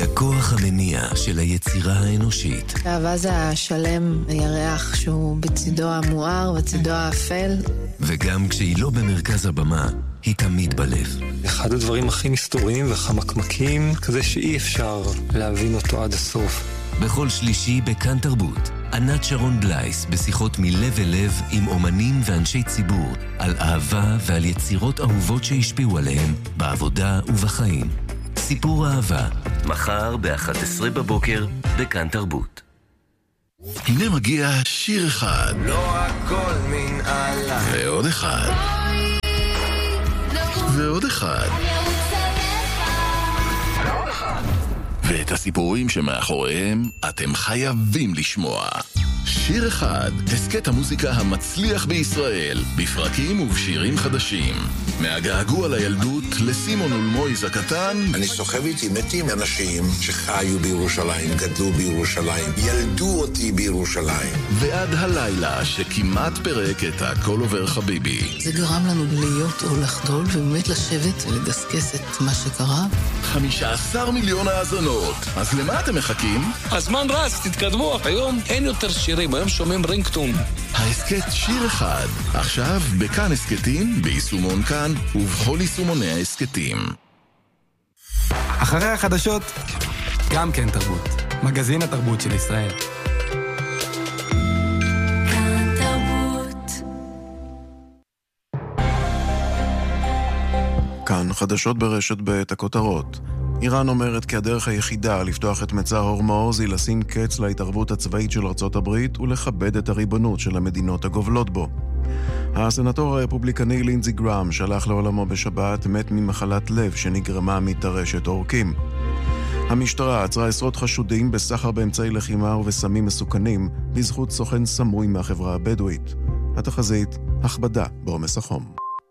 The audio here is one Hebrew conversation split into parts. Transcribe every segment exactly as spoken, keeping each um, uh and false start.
הכוח המניע של היצירה האנושית. האהבה זה השלם, הירח שהוא בצידו המואר ובצידו האפל. וגם כשהיא לא במרכז הבמה, היא תמיד בלב. אחד הדברים הכי מסתוריים וחמקמקים, כזה שאי אפשר להבין אותו עד הסוף. בכל שלישי בכאן תרבות, ענת שרון בלייס בשיחות מלב אל לב עם אומנים ואנשי ציבור על אהבה ועל יצירות אהובות שהשפיעו עליהם בעבודה ובחיים. סיפור אהבה, מחר ב-אחת עשרה בבוקר בכאן תרבות. הנה מגיע שיר אחד. לא הכל מן עליי. ועוד אחד. ועוד אחד. ואת הסיפורים שמאחוריהם אתם חייבים לשמוע. שיר אחד, הסקט המוזיקה המצליח בישראל, בפרקים ובשירים חדשים. מהגעגוע לילדות לסימון ולמויז הקטן. אני סוחב איתי מתים אנשים שחיו בירושלים, גדלו בירושלים, ילדו אותי בירושלים. ועד הלילה שכמעט פרק את הכל עובר חביבי. זה גרם לנו להיות או לחדול ובאמת לשבת ולדסקס את מה שקרה. חמישה עשר מיליון האזנות. אז למה אתם מחכים? הזמן רץ, תתקדמו. היום אין יותר שירים, היום שומעים רינגטון. ההסקט שיר אחד. עכשיו בכאן הסקטים, ביישומון כאן ובכל יישומוני ההסקטים. אחרי החדשות, גם כן תרבות. מגזין התרבות של ישראל. כאן תרבות. כאן חדשות ברשת בית הכותרות. איראן אומרת כי הדרך היחידה לפתוח את מצר הורמוז היא לשים קץ להתערבות הצבאית של ארצות הברית ולכבד את הריבונות של המדינות הגובלות בו. הסנטור הרפובליקני לינזי גראם שלח לעולמו בשבת, מת ממחלת לב שנגרמה מטרשת עורקים. המשטרה עצרה עשרות חשודים בסחר באמצעי לחימה ובסמים מסוכנים בזכות סוכן סמוי מהחברה הבדואית. התחזית, הכבדה בעומס החום.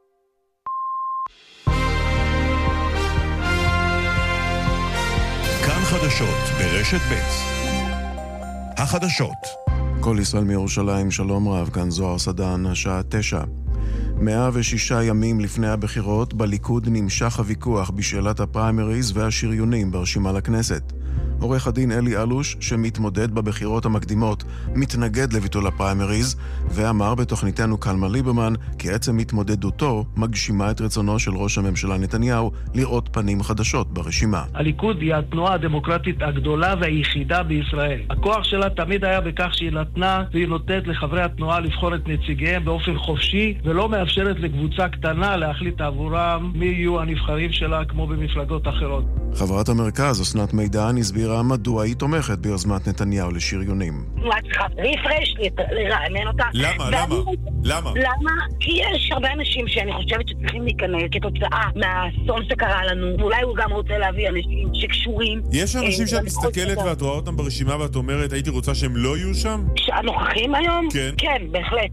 כאן חדשות ברשת ב'. החדשות. כל ישראל מירושלים, שלום רב, כאן זוהר סדן, השעה תשע. מאה ושישה ימים לפני הבחירות, בליכוד נמשך הוויכוח בשאלת הפריימריז והשריונים ברשימה לכנסת. עורך הדין אלי אלוש, שמתמודד בבחירות המקדימות, מתנגד לביטול הפריימריז, ואמר בתוכניתנו קלמן ליברמן כי עצם התמודדותו מגשימה את רצונו של ראש הממשלה נתניהו לראות פנים חדשות ברשימה. הליכוד היא התנועה הדמוקרטית הגדולה והיחידה בישראל. הכוח שלה תמיד היה בכך שהיא נתנה והיא נותנת לחברי התנועה לבחור את נציגיהם באופן חופשי, ולא מאפשרת לקבוצה קטנה להחליט עבורם מי יהיו הנבחרים שלה כמו במפלגות אחרות. חברת המרכז, אסנת מידן, הסבירה מדוע היא תומכת ביוזמת נתניהו לשריונים. מה צריכה? ריפרש, לרענן אותה. למה? למה? למה? למה? כי יש הרבה אנשים שאני חושבת שצריכים להיכנס כתוצאה מהאסון שקרה לנו. ואולי הוא גם רוצה להביא אנשים שקשורים. יש אנשים שאת מסתכלת ואת רואה אותם ברשימה ואת אומרת, הייתי רוצה שהם לא יהיו שם? שהנוכחים היום? כן. כן, בהחלט.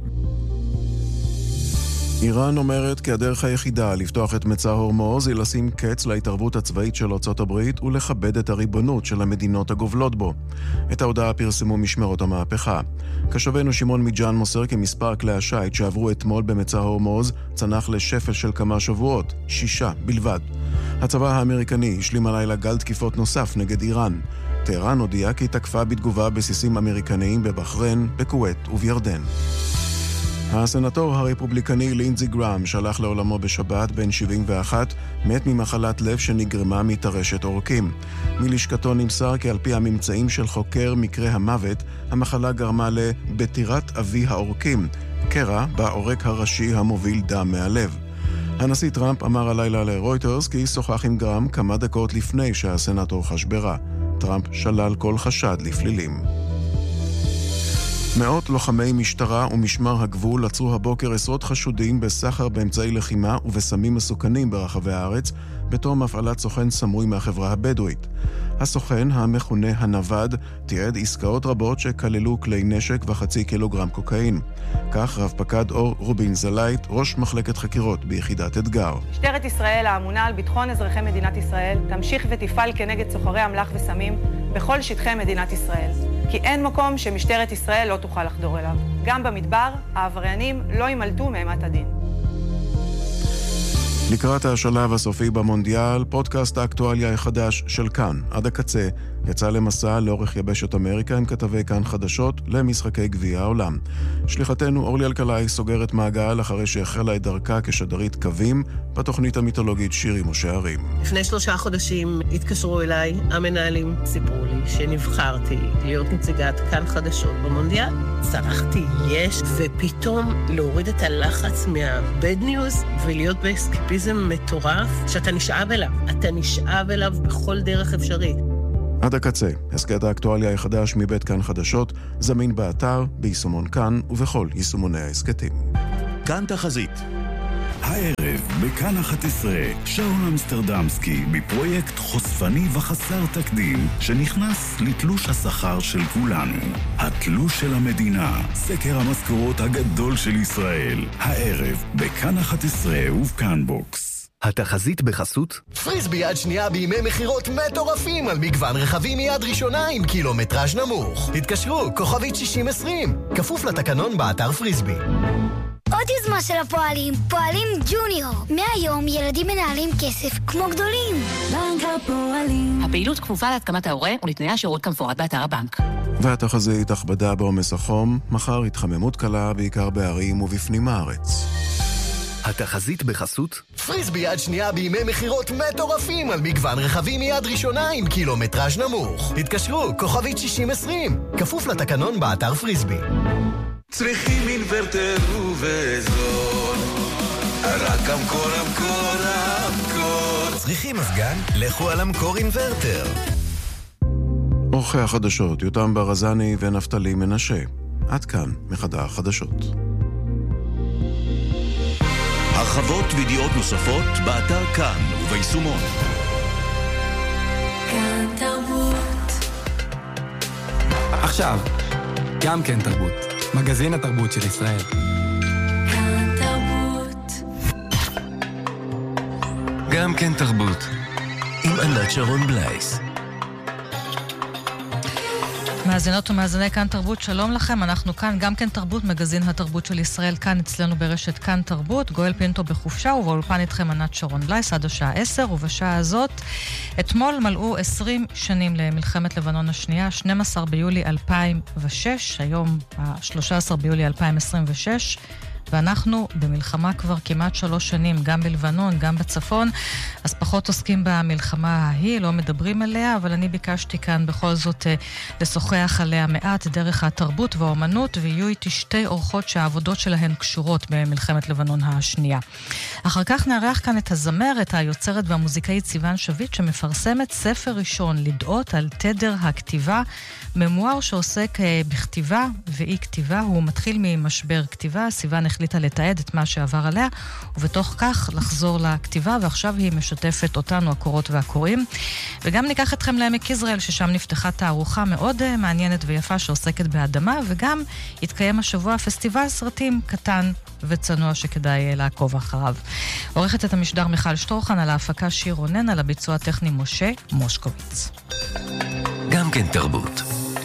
איראן אומרת כי הדרך היחידה לפתוח את מצר הורמוז היא לשים קץ להתערבות הצבאית של ארצות הברית ולכבד את הריבונות של המדינות הגובלות בו. את ההודעה פרסמו משמרות המהפכה. קשבנו שמעון מיג'אן מוסר כי מספר כלי השיט שעברו אתמול במצר הורמוז צנח לשפל של כמה שבועות, שישה בלבד. הצבא האמריקני השלים הלילה גל תקיפות נוסף נגד איראן. טהרן הודיעה כי תקפה בתגובה בסיסים אמריקניים בבחריין, בכווית ובירדן. הסנטור הרפובליקני לינזי גראם שלח לעולמו בשבת בן שבעים ואחת, מת ממחלת לב שנגרמה מטרשת עורקים. מלשכתו נמסר כי על פי הממצאים של חוקר מקרה המוות, המחלה גרמה לבטירת אבי העורקים, קרע בעורק הראשי המוביל דם מהלב. הנשיא טראמפ אמר הלילה לרויטרס כי שוחח עם גראם כמה דקות לפני שהסנטור חשברה. טראמפ שלל כל חשד לפלילים. מאות לוחמי משטרה ומשמר הגבול עצרו הבוקר עשרות חשודים בסחר באמצעי לחימה ובסמים מסוכנים ברחבי הארץ, בתום הפעלת סוכן סמוי מהחברה הבדואית. הסוכן, המכונה הנווד, תיעד עסקאות רבות שכללו כלי נשק וחצי קילוגרם קוקאין. כך רב פקד אור רובין זלייט, ראש מחלקת חקירות ביחידת אתגר. משטרת ישראל, האמונה על ביטחון אזרחי מדינת ישראל, תמשיך ותפעל כנגד סוחרי אמל"ח וסמים בכל שטחי מדינת ישראל. כי אין מקום שמשטרת ישראל לא תוכל לחדור אליו. גם במדבר, העבריינים לא ימלטו מאימת הדין. לקראת השלב הסופי במונדיאל, פודקאסט האקטואליה החדש של כאן, עד הקצה, יצא למסע לאורך יבשת אמריקה עם כתבי כאן חדשות למשחקי גביע העולם. שליחתנו אורלי אלקלעי סוגרת מעגל אחרי שהחלה את דרכה כשדרית קווים בתוכנית המיתולוגית שירי משה הרים. לפני שלושה חודשים התקשרו אליי, המנהלים סיפרו לי שנבחרתי להיות נציגת כאן חדשות במונדיאל. צרחתי יש, ופתאום להוריד את הלחץ מהבד ניוז ולהיות באסקפיזם מטורף שאתה נשאב אליו. אתה נשאב אליו בכל דרך אפשרית. עד הקצה, הסקט האקטואליה החדש מבית כאן חדשות, זמין באתר, ביישומון כאן ובכל יישומוני ההסקטים. כאן תחזית. הערב בכאן אחת עשרה, שאול אמסטרדמסקי בפרויקט חושפני וחסר תקדים שנכנס לתלוש השכר של כולנו. התלוש של המדינה, סקר המשכורות הגדול של ישראל. הערב בכאן אחת עשרה ובכאן בוקס. התחזית בחסות פריסבי יד שנייה בימי מחירות מטורפים על מגוון רכבים מיד ראשונה עם קילומטראז' נמוך. התקשרו, כוכבית שישים עשרים, כפוף לתקנון באתר פריסבי. עוד יוזמה של הפועלים, פועלים ג'וניור. מהיום ילדים מנהלים כסף כמו גדולים. בנק הפועלים. הפעילות כפופה להתקמת ההורה ולתנאי השירות כמפורט באתר הבנק. והתחזית הכבדה בעומס החום, מחר התחממות קלה בעיקר בערים ובפנים הארץ. התחזית בחסות פריסבי יד שנייה בימי מחירות מטורפים על מגוון רכבים מיד ראשונה עם קילומטראז' נמוך. התקשרו, כוכבית שישים עשרים, כפוף לתקנון באתר פריסבי. צריכים אינוורטר ובזול, רק המקור, המקור, המקור. צריכים מזגן? לכו על המקור אינוורטר. אורחי החדשות, יותם ברזני ונפתלי מנשה. עד כאן מחדר החדשות. הרחבות וידיעות נוספות באתר כאן וביישומון. כאן תרבות. עכשיו, גם כן תרבות. מגזין התרבות של ישראל. כאן תרבות. גם כן תרבות. עם ענת שרון בלייס. מאזינות ומאזיני כאן תרבות, שלום לכם, אנחנו כאן גם כן תרבות, מגזין התרבות של ישראל, כאן אצלנו ברשת כאן תרבות, גואל פינטו בחופשה ובאולפן איתכם ענת שרון בלייס עד השעה עשר, ובשעה הזאת אתמול מלאו עשרים שנים למלחמת לבנון השנייה, שנים עשר ביולי אלפיים ושש, היום ה-שלושה עשר ביולי אלפיים עשרים ושש, ואנחנו במלחמה כבר כמעט שלוש שנים, גם בלבנון, גם בצפון, אז פחות עוסקים במלחמה ההיא, לא מדברים עליה, אבל אני ביקשתי כאן בכל זאת לשוחח עליה מעט דרך התרבות והאומנות, ויהיו איתי שתי אורחות שהעבודות שלהן קשורות במלחמת לבנון השנייה. אחר כך נערך כאן את הזמרת, היוצרת והמוזיקאית סיוון שביט, שמפרסמת ספר ראשון, לדעות על תדר הכתיבה, ממואר שעוסק בכתיבה ואי כתיבה, הוא מתחיל ממשבר כתיבה, סיוון החליטה לתעד את מה שעבר עליה, ובתוך כך לחזור לכתיבה, ועכשיו היא משתפת אותנו, הקוראות והקוראים. וגם ניקח אתכם לעמק יזרעאל, ששם נפתחה תערוכה מאוד מעניינת ויפה שעוסקת באדמה, וגם התקיים השבוע פסטיבל סרטים קטן וצנוע שכדאי לעקוב אחריו. עורכת את המשדר מיכל שטורחן, על ההפקה שיר רונן, על הביצוע הטכני משה מושקוביץ. גם כן תרבות.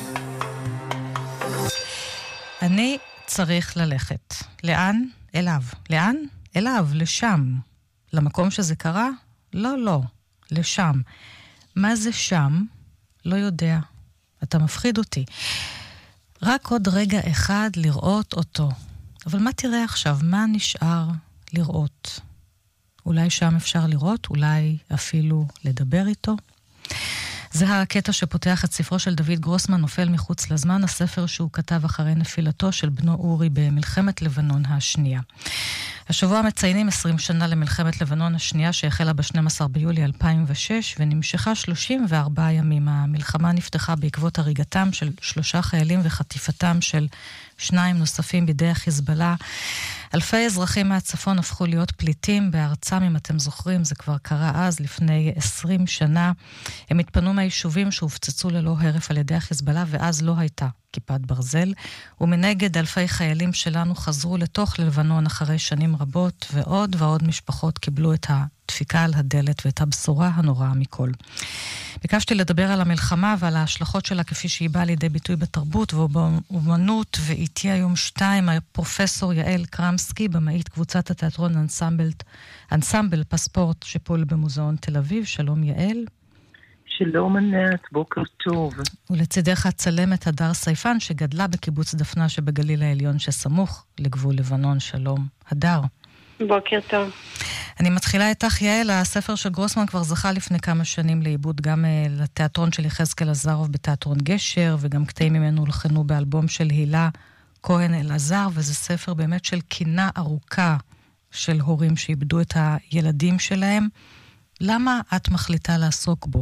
אני צריך ללכת. לאן? אליו. לאן? אליו, לשם. למקום שזה קרה? לא, לא. לשם. מה זה שם? לא יודע. אתה מפחיד אותי. רק עוד רגע אחד לראות אותו. אבל מה תראה עכשיו? מה נשאר לראות? אולי שם אפשר לראות? אולי אפילו לדבר איתו? זה הקטע שפותח את ספרו של דוד גרוסמן, נופל מחוץ לזמן, הספר שהוא כתב אחרי נפילתו של בנו אורי במלחמת לבנון השנייה. השבוע מציינים עשרים שנה למלחמת לבנון השנייה שהחלה ב-שנים עשר ביולי אלפיים ושש ונמשכה שלושים וארבעה ימים. המלחמה נפתחה בעקבות הריגתם של שלושה חיילים וחטיפתם של שניים נוספים בידי החיזבאללה. אלפי אזרחים מהצפון הפכו להיות פליטים בארצם, אם אתם זוכרים, זה כבר קרה אז, לפני עשרים שנה. הם התפנו מהיישובים שהופצצו ללא הרף על ידי החיזבאללה, ואז לא הייתה כיפת ברזל. ומנגד אלפי חיילים שלנו חזרו לתוך לבנון אחרי שנים רבות, ועוד ועוד משפחות קיבלו את דפיקה על הדלת ואת הבשורה הנוראה מכל. ביקשתי לדבר על המלחמה ועל ההשלכות שלה כפי שהיא באה לידי ביטוי בתרבות ובאמנות, ואיתי היום שתיים, הפרופסור יעל קרמסקי, במאית קבוצת התיאטרון אנסמבל, אנסמבל פספורט שפועל במוזיאון תל אביב. שלום יעל. שלום ענת, בוקר טוב. ולצידך הצלמת הדר סייפן שגדלה בקיבוץ דפנה שבגליל העליון שסמוך לגבול לבנון. שלום הדר. בוקר טוב. אני מתחילה איתך יעל. הספר של גרוסמן כבר זכה לפני כמה שנים לעיבוד גם uh, לתיאטרון של יחזקאל עזרוב בתיאטרון גשר, וגם קטעים ממנו הולחנו באלבום של הילה כהן אלעזר, וזה ספר באמת של קינה ארוכה של הורים שאיבדו את הילדים שלהם. למה את מחליטה לעסוק בו?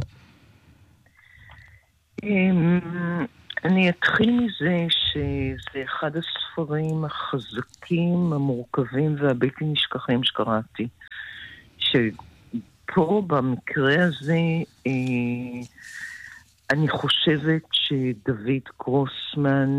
אני אתחיל מזה שזה אחד הספרים החזקים, המורכבים והבלתי נשכחים שקראתי. שפה במקרה הזה אני חושבת שדוד גרוסמן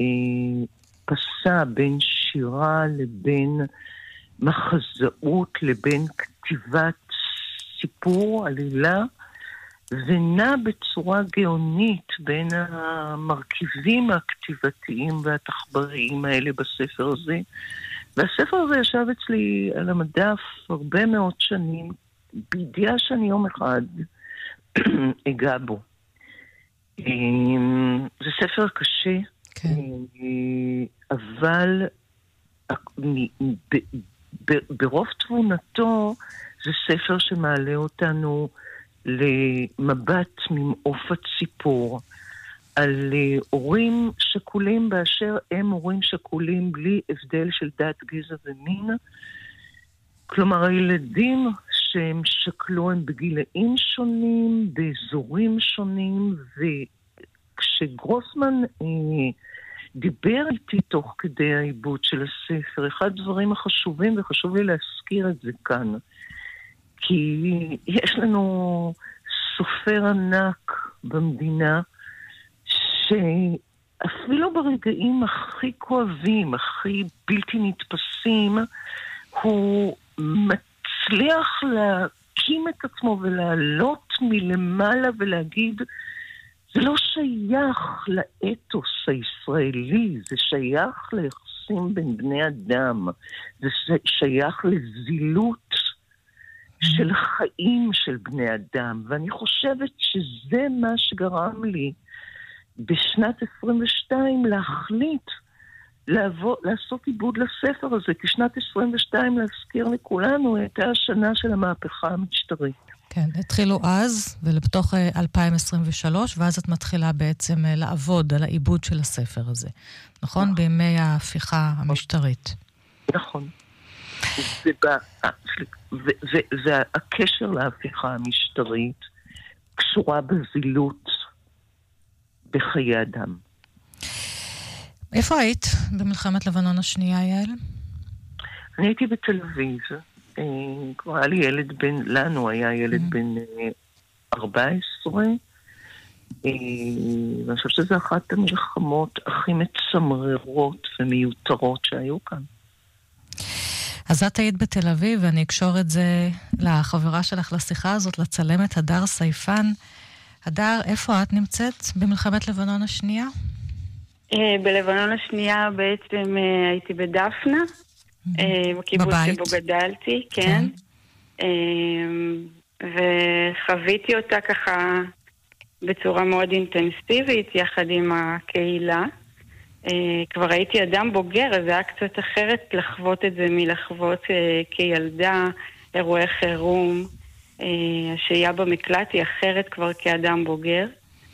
פסע בין שירה לבין מחזאות לבין כתיבת סיפור, עלילה, ונע בצורה גאונית בין המרכיבים הכתיבתיים והתחבריים האלה בספר הזה. והספר הזה ישב אצלי על המדף הרבה מאוד שנים, בידיעה שאני יום אחד אגע בו. זה ספר קשה, כן. אבל ברוב תבונתו זה ספר שמעלה אותנו למבט ממעוף הציפור, על הורים שכולים באשר הם הורים שכולים בלי הבדל של דת, גזע ומין. כלומר, הילדים שהם שקלו הם בגילאים שונים, באזורים שונים, וכשגרוסמן אה, דיבר איתי תוך כדי העיבוד של הספר, אחד הדברים החשובים, וחשוב לי להזכיר את זה כאן, כי יש לנו סופר ענק במדינה, שאפילו ברגעים הכי כואבים, הכי בלתי נתפסים, הוא מצליח להקים את עצמו ולעלות מלמעלה ולהגיד, זה לא שייך לאתוס הישראלי, זה שייך ליחסים בין בני אדם, זה שייך לזילות של חיים של בני אדם, ואני חושבת שזה מה שגרם לי בשנת עשרים ושתיים להחליט לעבור, לעשות עיבוד לספר הזה, כי שנת עשרים ושתיים, להזכיר לכולנו, הייתה השנה של המהפכה המשטרית. כן, התחילו אז, ולבתוך אלפיים עשרים ושלוש, ואז את מתחילה בעצם לעבוד על העיבוד של הספר הזה. נכון? נכון. בימי ההפיכה המשטרית. נכון. והקשר להפיכה המשטרית קשורה בזילות בחיי אדם. איפה היית במלחמת לבנון השנייה, יעל? אני הייתי בתל אביב. כבר היה לי ילד בן, לנו היה ילד בן ארבע עשרה, ואני חושבת שזו אחת המלחמות הכי מצמררות ומיותרות שהיו כאן. אז את היית בתל אביב, ואני אקשור את זה לחברה שלך לשיחה הזאת, לצלמת הדר סייפן. הדר, איפה את נמצאת במלחמת לבנון השנייה? בלבנון השנייה בעצם הייתי בדפנה, בקיבוץ שבו גדלתי, כן. וחוויתי אותה ככה בצורה מאוד אינטנסיבית, יחד עם הקהילה. כבר הייתי אדם בוגר, אז זה היה קצת אחרת לחוות את זה מלחוות כילדה, אירועי חירום. השהייה במקלט היא אחרת כבר כאדם בוגר.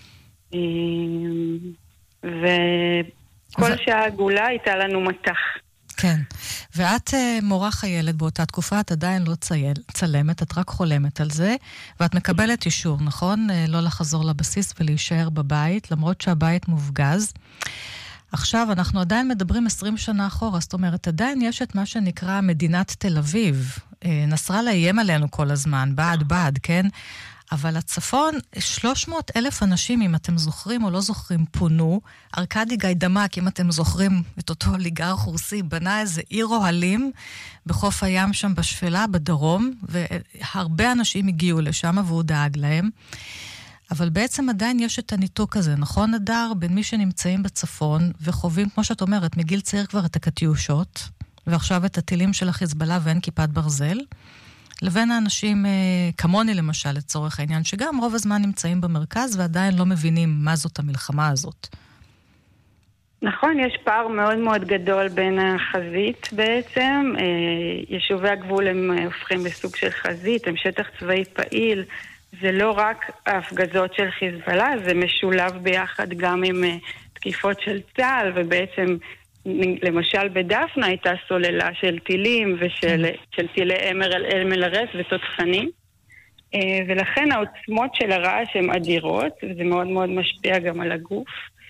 וכל שעה עגולה הייתה לנו מתח. כן, ואת מורה חיילת באותה תקופה, את עדיין לא צייל, צלמת, את רק חולמת על זה, ואת מקבלת אישור, נכון? לא לחזור לבסיס ולהישאר בבית, למרות שהבית מופגז. עכשיו אנחנו עדיין מדברים עשרים שנה אחורה, זאת אומרת, עדיין יש את מה שנקרא מדינת תל אביב. נסראללה איים עלינו כל הזמן, בעד בעד, כן? אבל הצפון, שלוש מאות אלף אנשים, אם אתם זוכרים או לא זוכרים, פונו. ארקדי גיידמק, אם אתם זוכרים את אותו ליגר חורסי, בנה איזה עיר אוהלים בחוף הים שם בשפלה, בדרום, והרבה אנשים הגיעו לשם והוא דאג להם. אבל בעצם עדיין יש את הניתוק הזה, נכון נדר? בין מי שנמצאים בצפון וחווים, כמו שאת אומרת, מגיל צעיר כבר את הקטיושות, ועכשיו את הטילים של החיזבאללה ואין כיפת ברזל, לבין האנשים כמוני למשל, לצורך העניין, שגם רוב הזמן נמצאים במרכז ועדיין לא מבינים מה זאת המלחמה הזאת. נכון, יש פער מאוד מאוד גדול בין החזית בעצם. יישובי הגבול הם הופכים בסוג של חזית, הם שטח צבאי פעיל. זה לא רק ההפגזות של חיזבאללה, זה משולב ביחד גם עם תקיפות של צה"ל, ובעצם למשל בדפנה הייתה סוללה של טילים ושל של טילי אם אל אר אף ותותחנים, ולכן העוצמות של הרעש הן אדירות, וזה מאוד מאוד משפיע גם על הגוף,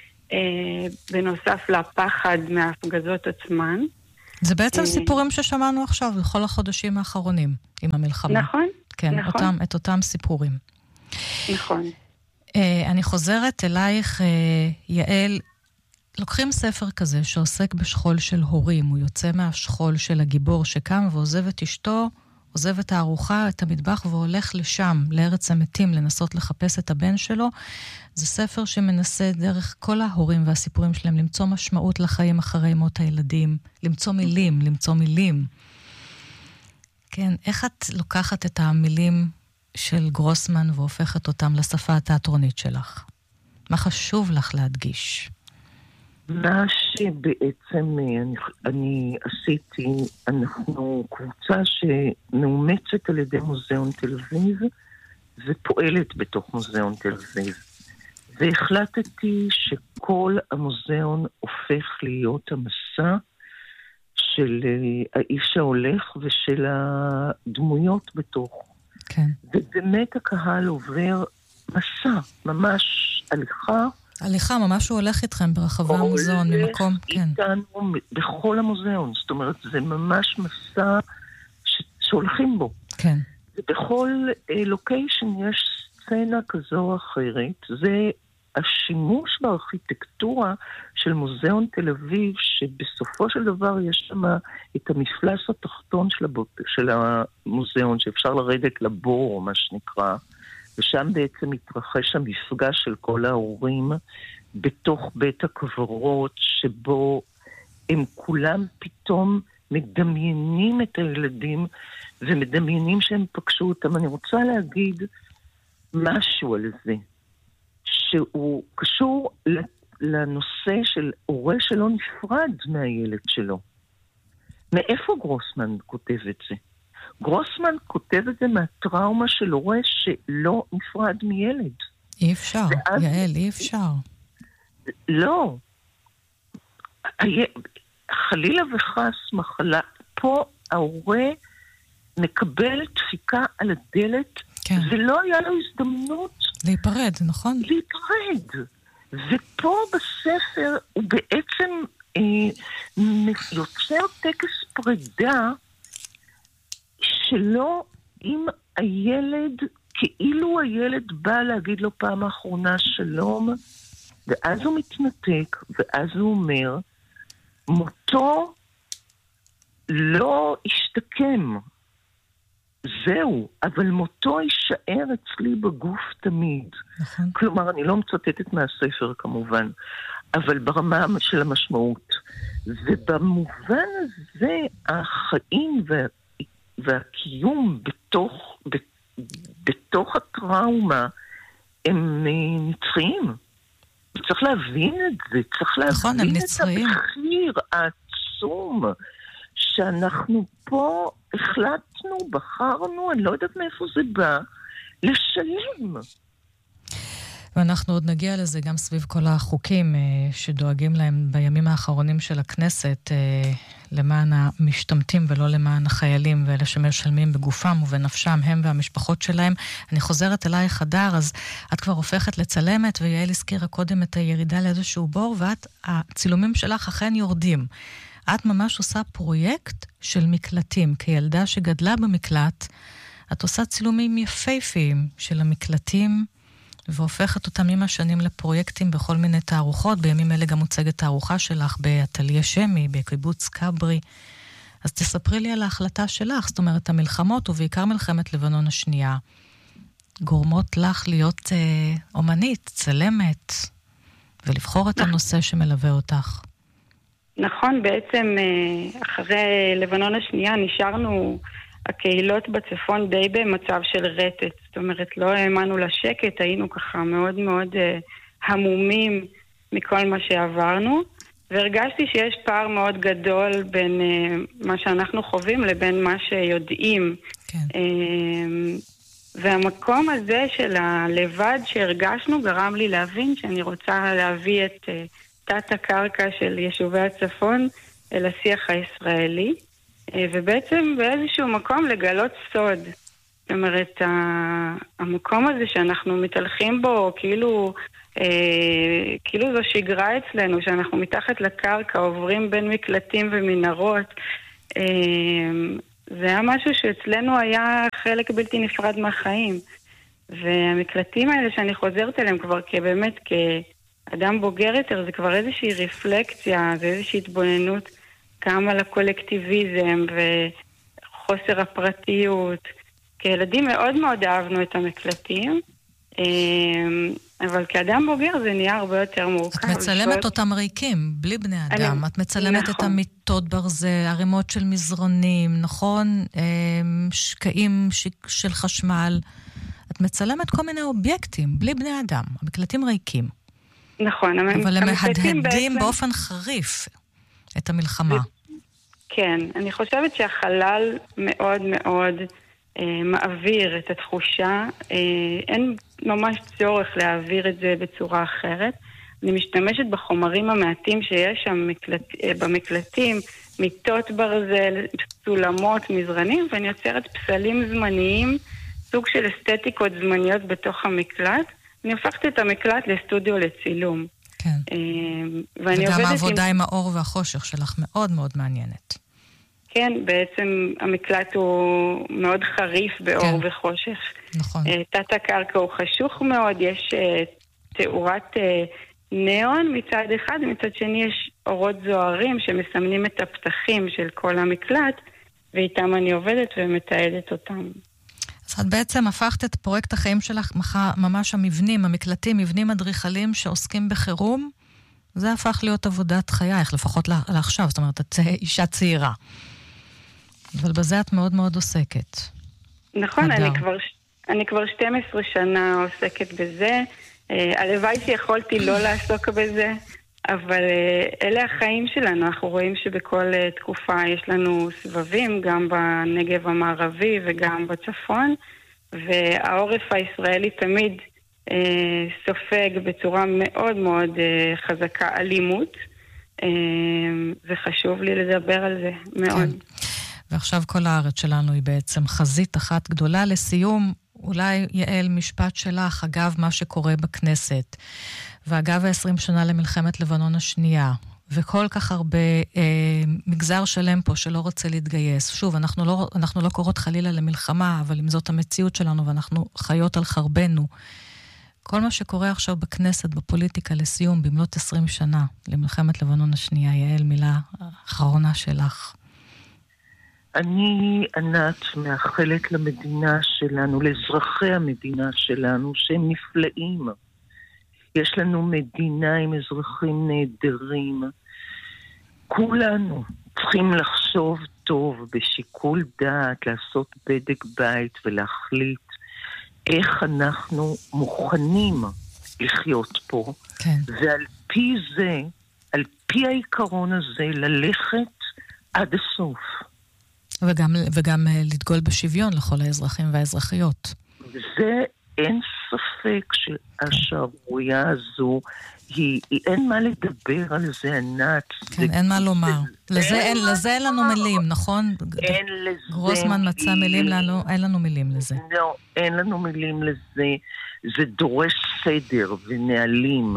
בנוסף לפחד מההפגזות עצמן. זה בעצם סיפורים ששמענו עכשיו בכל החודשים האחרונים עם המלחמה. נכון. כן, נכון. אותם, את אותם סיפורים. נכון. אני חוזרת אלייך, יעל, לוקחים ספר כזה שעוסק בשכול של הורים, הוא יוצא מהשכול של הגיבור שקם ועוזב את אשתו, עוזב את הארוחה, את המטבח והולך לשם, לארץ המתים, לנסות לחפש את הבן שלו. זה ספר שמנסה דרך כל ההורים והסיפורים שלהם למצוא משמעות לחיים אחרי מות הילדים, למצוא מילים, למצוא מילים. כן, איך את לוקחת את המילים של גרוסמן והופכת אותם לשפה התיאטרונית שלך? מה חשוב לך להדגיש? מה שבעצם אני, אני עשיתי, אנחנו קבוצה שמאומצת על ידי מוזיאון תל אביב ופועלת בתוך מוזיאון תל אביב. והחלטתי שכל המוזיאון הופך להיות המסע של האיש ההולך ושל הדמויות בתוך. כן. ובאמת הקהל עובר מסע, ממש הליכה. הליכה, ממש הוא הולך איתכם ברחבי המוזיאון, ממקום, כן. איתנו בכל המוזיאון, זאת אומרת, זה ממש מסע ש... שהולכים בו. כן. ובכל לוקיישן יש סצנה כזו או אחרת, זה השימוש בארכיטקטורה של מוזיאון תל אביב, שבסופו של דבר יש שם את המפלס התחתון של, הבוט, של המוזיאון, שאפשר לרדת לבור, מה שנקרא, ושם בעצם מתרחש המפגש של כל ההורים בתוך בית הקברות, שבו הם כולם פתאום מדמיינים את הילדים, ומדמיינים שהם פגשו אותם. אני רוצה להגיד משהו על זה. שהוא קשור לנושא של הורה שלא נפרד מהילד שלו. מאיפה גרוסמן כותב את זה? גרוסמן כותב את זה מהטראומה של הורה שלא נפרד מילד. אי אפשר, ואז... יעל, אי אפשר. לא. חלילה וחס מחלה. פה ההורה מקבל דפיקה על הדלת, כן. ולא היה לו הזדמנות להיפרד, נכון? להיפרד. ופה בספר הוא בעצם אה, יוצר טקס פרידה שלא עם הילד, כאילו הילד בא להגיד לו פעם האחרונה שלום, ואז הוא מתנתק, ואז הוא אומר, מותו לא השתקם. זהו, אבל מותו יישאר אצלי בגוף תמיד. נכון. כלומר, אני לא מצטטת מהספר כמובן, אבל ברמה של המשמעות. ובמובן הזה, החיים וה, והקיום בתוך, בתוך הטראומה הם נצחיים. צריך להבין את זה, צריך נכון, להבין את נצחיים. המחיר העצום שאנחנו פה החלטנו, בחרנו, אני לא יודעת מאיפה זה בא, לשלם. ואנחנו עוד נגיע לזה גם סביב כל החוקים שדואגים להם בימים האחרונים של הכנסת למען המשתמטים ולא למען החיילים ואלה שמשלמים בגופם ובנפשם הם והמשפחות שלהם. אני חוזרת אלייך הדר, אז את כבר הופכת לצלמת, ויעל הזכירה קודם את הירידה לאיזשהו בור, ואת, הצילומים שלך אכן יורדים. את ממש עושה פרויקט של מקלטים. כילדה שגדלה במקלט, את עושה צילומים יפהפיים של המקלטים, והופכת אותם עם השנים לפרויקטים בכל מיני תערוכות. בימים אלה גם מוצגת תערוכה שלך באטליה שמי, בקיבוץ קברי. אז תספרי לי על ההחלטה שלך, זאת אומרת, המלחמות, ובעיקר מלחמת לבנון השנייה, גורמות לך להיות אה, אומנית, צלמת, ולבחור את הנושא שמלווה אותך. נכון, בעצם אחרי לבנון השנייה נשארנו הקהילות בצפון די במצב של רטט. זאת אומרת, לא האמנו לשקט, היינו ככה מאוד מאוד המומים מכל מה שעברנו, והרגשתי שיש פער מאוד גדול בין מה שאנחנו חווים לבין מה שיודעים. כן. והמקום הזה של הלבד שהרגשנו גרם לי להבין שאני רוצה להביא את תת הקרקע של יישובי הצפון אל השיח הישראלי, ובעצם באיזשהו מקום לגלות סוד. זאת אומרת, המקום הזה שאנחנו מתהלכים בו, כאילו, אה, כאילו זו שגרה אצלנו, שאנחנו מתחת לקרקע, עוברים בין מקלטים ומנהרות, אה, זה היה משהו שאצלנו היה חלק בלתי נפרד מהחיים. והמקלטים האלה שאני חוזרת אליהם כבר כבאמת כאדם בוגר יותר, זה כבר איזושהי רפלקציה, זה איזושהי התבוננות גם על הקולקטיביזם וחוסר הפרטיות. כילדים מאוד מאוד אהבנו את המקלטים, אבל כאדם בוגר זה נהיה הרבה יותר מורכב. את מצלמת אותם ריקים, בלי בני אדם. את מצלמת את המיטות ברזל, ערימות של מזרונים, נכון? שקעים של חשמל. את מצלמת כל מיני אובייקטים, בלי בני אדם. המקלטים ריקים. נכון. אבל הם מהדהדים באופן חריף את המלחמה. כן, אני חושבת שהחלל מאוד מאוד מעביר את התחושה. אין ממש צורך להעביר את זה בצורה אחרת. אני משתמשת בחומרים המעטים שיש שם מקלט, במקלטים, מיטות ברזל, סולמות, מזרנים, ואני יוצרת פסלים זמניים, סוג של אסתטיקות זמניות בתוך המקלט. אני הופכת את המקלט לסטודיו לצילום. כן. וגם העבודה עם... עם האור והחושך שלך מאוד מאוד מעניינת. כן, בעצם המקלט הוא מאוד חריף באור כן. וחושך. נכון. תת הקרקע הוא חשוך מאוד, יש תאורת ניאון מצד אחד, מצד שני יש אורות זוהרים שמסמנים את הפתחים של כל המקלט, ואיתם אני עובדת ומתעדת אותם. אז את בעצם הפכת את פרויקט החיים שלך, ממש המבנים, המקלטים, מבנים אדריכליים שעוסקים בחירום, זה הפך להיות עבודת חייך, לפחות לעכשיו, זאת אומרת, את אישה צעירה. אבל בזה את מאוד מאוד עוסקת. נכון, אני כבר, אני כבר שתים עשרה שנה עוסקת בזה. הלוואי שיכולתי לא לעסוק בזה, אבל אלה החיים שלנו. אנחנו רואים שבכל תקופה יש לנו סבבים, גם בנגב המערבי וגם בצפון, והעורף הישראלי תמיד אה, סופג בצורה מאוד מאוד אה, חזקה אלימות, אה, וחשוב לי לדבר על זה מאוד. כן. ועכשיו כל הארץ שלנו היא בעצם חזית אחת גדולה. לסיום, אולי יעל משפט שלך, אגב מה שקורה בכנסת, ואגב ה-עשרים שנה למלחמת לבנון השנייה, וכל כך הרבה אה, מגזר שלם פה שלא רוצה להתגייס. שוב, אנחנו לא, אנחנו לא קוראות חלילה למלחמה, אבל אם זאת המציאות שלנו ואנחנו חיות על חרבנו, כל מה שקורה עכשיו בכנסת, בפוליטיקה, לסיום, במלאת עשרים שנה למלחמת לבנון השנייה, יעל, מילה אחרונה שלך. אני, ענת, מאחלת למדינה שלנו, לאזרחי המדינה שלנו, שהם נפלאים. יש לנו מדינה עם אזרחים נהדרים. כולנו צריכים לחשוב טוב, בשיקול דעת, לעשות בדק בית ולהחליט איך אנחנו מוכנים לחיות פה. כן. ועל פי זה, על פי העיקרון הזה, ללכת עד הסוף. וגם, וגם לדגול בשוויון לכל האזרחים והאזרחיות. זה אין ספק שהשערורייה הזו, היא, היא אין מה לדבר על זה, ענת. כן, זה, אין מה לומר. זה, לזה, אין, אין, לזה אין לנו מילים, נכון? אין לזה גרוסמן מצא מילים לנו, אין לנו מילים לזה. לא, אין לנו מילים לזה. זה דורש סדר ונהלים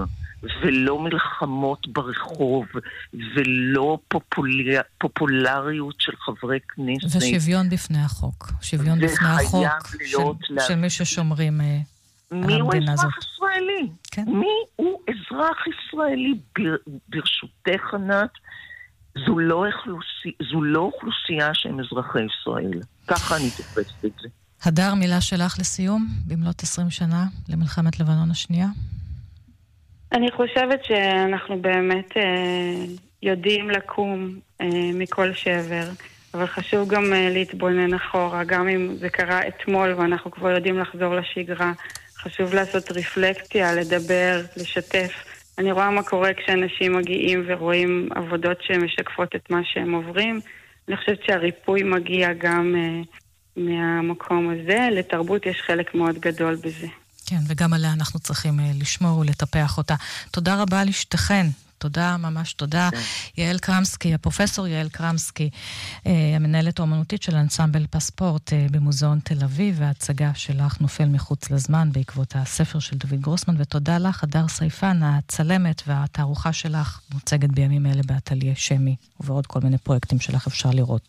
ולא מלחמות ברחוב, ולא פופוליה, פופולריות של חברי כנסת. ושוויון בפני החוק. שוויון בפני החוק של, לה... של מי ששומרים אה, על המדינה הזאת. מי הוא אזרח ישראלי? כן. מי הוא אזרח ישראלי? בר, ברשותך, ענת, זו לא, אוכלוסי, זו לא אוכלוסייה שהם אזרחי ישראל. ככה אני תופסת את זה. הדר, מילה שלך לסיום, במלאת עשרים שנה למלחמת לבנון השנייה? אני חושבת שאנחנו באמת אה, יודעים לקום אה, מכל שבר, אבל חשוב גם אה, להתבונן אחורה, גם אם זה קרה אתמול ואנחנו כבר יודעים לחזור לשגרה. חשוב לעשות רפלקציה, לדבר, לשתף. אני רואה מה קורה כשאנשים מגיעים ורואים עבודות שמשקפות את מה שהם עוברים. אני חושבת שהריפוי מגיע גם אה, מהמקום הזה. לתרבות יש חלק מאוד גדול בזה. כן, וגם עליה אנחנו צריכים לשמור ולטפח אותה. תודה רבה לשתכן. תודה, ממש תודה. כן. יעל קרמסקי, הפרופסור יעל קרמסקי, המנהלת האומנותית של אנסמבל פספורט במוזיאון תל אביב, וההצגה שלך נופל מחוץ לזמן בעקבות הספר של דוד גרוסמן, ותודה לך, הדר סייפן, הצלמת והתערוכה שלך מוצגת בימים אלה באטליה שמי, ובעוד כל מיני פרויקטים שלך אפשר לראות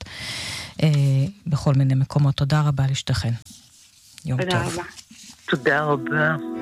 בכל מיני מקומות. תודה רבה לשתכן. יום תודה טוב. רבה. תודה רבה.